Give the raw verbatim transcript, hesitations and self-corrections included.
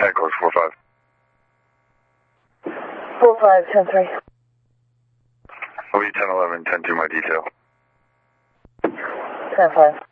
Echoes four five. four five, ten three. I'll be ten eleven, ten two my detail. ten five.